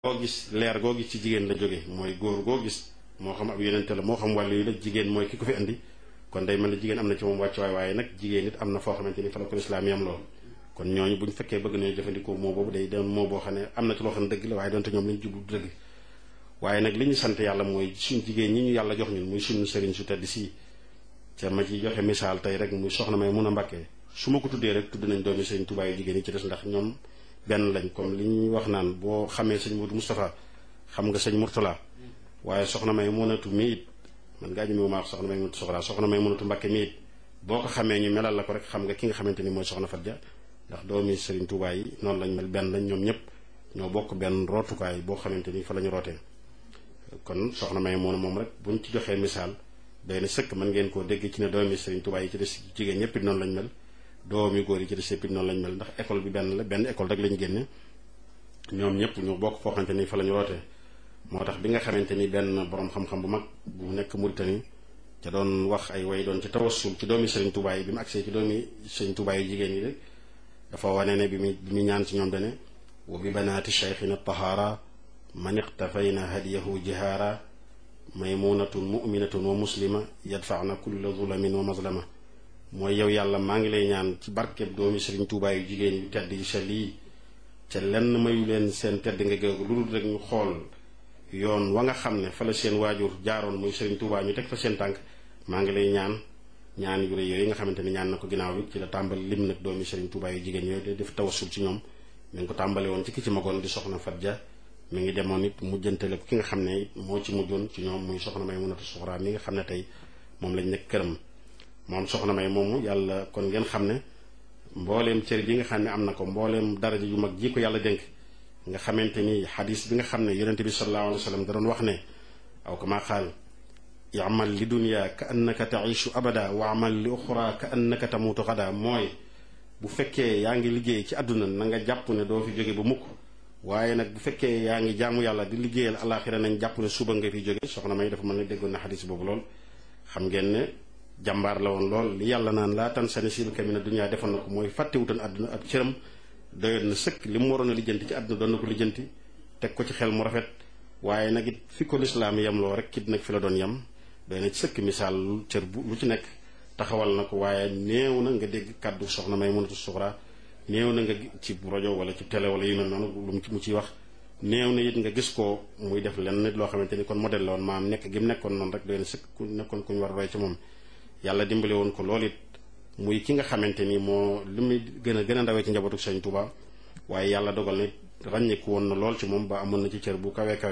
boo gis leer goo gis ci jigéen la jóge mooy góor goo gis moo xam ab yonente la moo xam wàllu yi la jigéen mooy ki ko fi andi kon day mel ne jigéen am na ci moom wàccuwaay waaye nag jigéen it am na foo xamante ni fa la ko lislaam yam lool kon ñooñu bu ñu fekkee bëgg nañu jëfandikoo moo boobu day doon moo boo xam ne am na ci loo xam ne dëgg la waaye doonte ñoom li ñu jublu dëgg waaye nag li ñu sant yàlla mooy suñ jigéen ñi ñu yàlla jox ñun muy suñu sëriñ su tedd si ca ma ci joxe misaal tey rek muy soxna may mun a Mbàkke su ma ko tuddee rek tudd nañ doomi sëriñ Tuubaa yu jigéen yi ci des ndax ñoom benn lañ comme li ñuy wax naan boo xamee sëñ Modou Moustapha xam nga sëñ Mourtala waaye soxna may munatu mi it man ngaa ñëme ma wax soxna may munatu soxna may munatu Mbàkke mi it boo ko xamee ñu melal la ko rek xam nga ki nga xamante ni mooy soxna Fatja ndax doomi sëriñ Tuubaa yi noonu lañ mel benn lañ ñoom ñëpp ñoo bokk benn rootukaay boo xamante ni fa la ñu rootee kon soxna may moom rek buñ ci joxee misaal day na sëkk mën ngeen koo dégg ci ne doomi sëriñ Tuubaa yi ci des jigéen ñëpp it noonu lañ mel doomi góor yi ci des yëpp it noonu lañ mel ndax école bi benn la benn école rek lañ génne ñoom ñëpp ñu bokk foo xamante ni fa la ñu rootee moo tax bi nga xamante ni benn borom xam-xam bu mag bu nekk Mauritanie ca doon wax ay way doon ci tawassul ci doomi sëriñ Tuubaa yi bi mu agsee ci doomi sëriñ Tuubaa yi jigéen yi rek dafa wane ne bi mu ñaan ci ñoom dane wa bi banaati cheikhina tahaara man iqtafayna hadiyahu jihaara maymunatun muminatun wa muslima yadfaana kulla zulamin wa mazlama mooy yow yàlla maa ngi lay ñaan ci barkeb doomi sëriñ Tuubaa yu jigéen yu tedd yu sell yi ca lenn mayu leen seen tedd nga géegu lu dul rek ñu xool yoon wa nga xam ne fa la seen waajur jaaroon muy sëriñ Tuubaa ñu teg fa seen tànk maa ngi lay ñaan yu rëy yooyu nga xamante ni ñaan na ko ginnaaw bi ci la tàmbali lim nag doomi sëriñ Tuubaa yu jigéen yooyu def tawassul ci ñoom mi ngi ko tàmbale woon ci ki ci magoon di soxna Fatja mi ngi demoon it mujjantale ko ki nga xam ne moo ci mujjoon ci ñoom muy soxna may munatu suxraa mi nga xam ne tey moom lañ nekk këram moom soxna may moomu yàlla kon ngeen xam ne mbooleem cër bi nga xam ne am na ko mbooleem daraja yu mag ji ko yàlla dénk nga xamante ni xadis bi nga xam ne yonente bi sallallahu alayhi wa sallam da doon wax ne aw kama qaal yamal li dunya ka annaka taishu abada wa amal li uxra ka annaka tamutu xada mooy bu fekkee yaa ngi liggéey ci àdduna na nga jàpp ne doo fi jóge ba mukk waaye nag bu fekkee yaa ngi jaamu yàlla di liggéeyal alaxira nañ jàpp ne suba nga fi jóge soxna may dafa mën ne déggoon na xadis boobu lool xam ngeen ne jàmbaar la woon lool li yàlla naan laa tan sa nasiibaka mina dunya defoon na ko mooy fàttewutoon àdduna ab cëram doyoon na sëkk li mu waroon a lijjanti ci àdduna doon na ko lijjanti teg ko ci xel mu rafet waaye nag it fi ko lislaam yem loo rek kit nag fi la doon yem doy na ci sëkk misaal cër bu lu ci nekk taxawal na ko waaye néew na nga dégg kàddu soxna may munatu suxraa néew na nga ci rajo wala ci télé wala yu mel noonu lu mu ciy wax néew na it nga gis ko muy def lenn nit loo xamante ni kon modèle la woon maam nekk gi mu nekkoon noonu rek doy na sëkk ku nekkoon ku ñu war a roy ci moom yàlla dimbale woon ko loolu it muy ki nga xamante ni moo li muy gën a ndawee ci njabootu Sëriñ Tuubaa waaye yàlla dogal na ràññeeku woon na lool ci moom ba amoon na ci cër bu kawe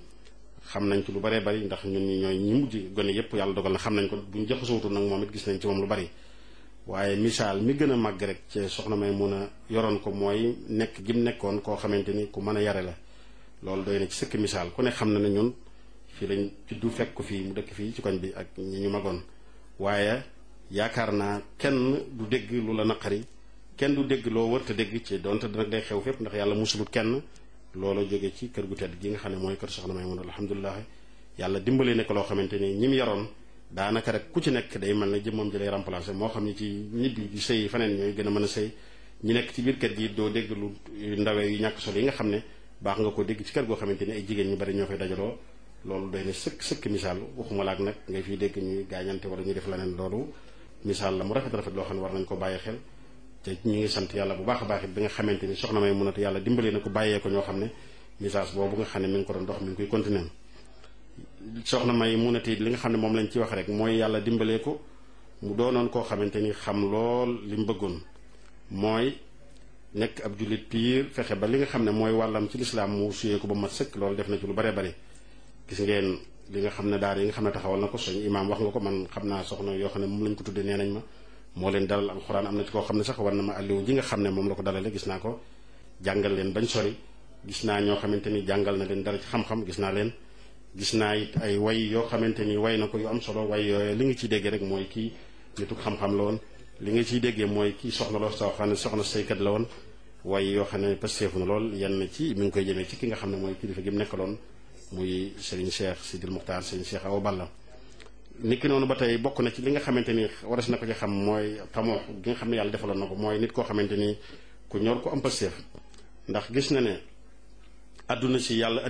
xam nañ ci lu baree bari ndax ñun ñi ñooy ñi mujj gone yépp yàlla dogal na xam nañ ko buñ jaxasootul nag moom it gis nañ ci moom lu bari waaye misaal mi gën a màgg rek ci soxna may mun a yoroon ko mooy nekk gi mu nekkoon koo xamante ni ku mën a yare la loolu doy na ci sëkk misaal ku ne xam na ne ñun fii lañ juddu fekk ko fii mu dëkk fii ci koñ bi ak ñi ñu magoon waaye yaakaar naa kenn du dégg lu la naqari kenn du dégg loo wërta dégg ci donte nag day xew fépp ndax yàlla musulut kenn loolu jóge ci kër gu tedd gi nga xam ne mooy kër soxna may mun alhamdulilah yàlla dimbale ne ko loo xamante ni ñi mu yaroon daanaka rek ku ci nekk day mel ne jëmmam ji lay remplacer moo xam ni ci ñibbi di sëy faneen ñooy gën a mën a sëy ñi nekk ci biir kër gi doo dégg lu ndawee yu ñàkk solo yi nga xam ne baax nga ko dégg ci kër goo xamante ni ay jigéen ñu bari ñoo fay dajaloo loolu doy na sëkk misaal waxuma laak nag ngay fiy dégg ñuy gaañante wala ñuy def leneen loolu misaal la mu rafet loo xam ne war nañ ko bàyyi xel te ñu ngi sant yàlla bu baax a baax it bi nga xamante ni soxna may munatu yàlla dimbali na ko bàyyee ko ñoo xam ne message boobu nga xam ne mi ngi ko doon dox mi ngi koy continuer soxna may munatu li nga xam ne moom lañ ci wax rek mooy yàlla dimbalee ko mu doonoon koo xamante ni xam lool li mu bëggoon mooy nekk ab jullit piir fexe ba li nga xam ne mooy wàllam ci lislaam mu suyee ko ba mat sëkk loolu def na ci lu bare bare gis ngeen li nga xam ne daara yi nga xam ne taxawal na ko suñu imaam wax nga ko man xam naa soxna yoo xam ne moom lañ ko tuddee nee nañ ma moo leen dalal alxuraan am na ci koo xam ne sax war na ma àlliwu ji nga xam ne moom la ko dalale gis naa ko jàngal leen bañ sori gis naa ñoo xamante ni jàngal na leen dara ci xam-xam gis naa leen gis naa it ay way yoo xamante ni way na ko yu am solo way yooyu li nga ciy déggee rek mooy kii nitu xam-xam la woon li nga ciy déggee mooy kii soxna la soo xam ne soxna saykat la woon way yoo xam ne pasteefu na lool yenn ci mi ngi koy jëmee ci ki nga xam ne mooy kilifa gi mu nekkaloon muy Serigne Cheikh Sidil Muxtaar Serigne Cheikh Awa Balla nit ki noonu ba tey bokk na ci li nga xamante ni waras na ko ci xam mooy tamoo gi nga xam ne yàlla defaloon na ko mooy nit koo xamante ni ku ñor ko am pasteef ndax gis na ne adduna si yàlla